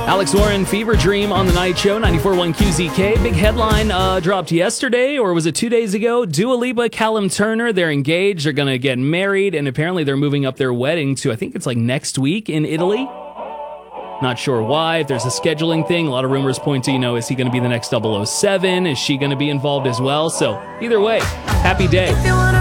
Alex Warren, Fever Dream on The Night Show, 94.1 QZK. Big headline dropped yesterday, or was it 2 days ago? Dua Lipa, Callum Turner, they're engaged. They're going to get married, and apparently they're moving up their wedding to, I think it's like next week in Italy. Not sure why, if there's a scheduling thing. A lot of rumors point to, is he going to be the next 007? Is she going to be involved as well? So either way, happy day.